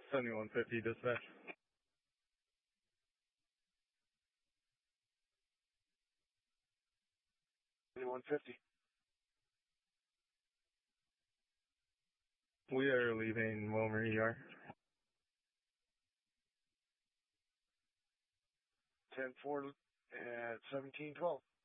7150 dispatch. 7150. We are leaving Wilmer ER. 10-4 at 1712.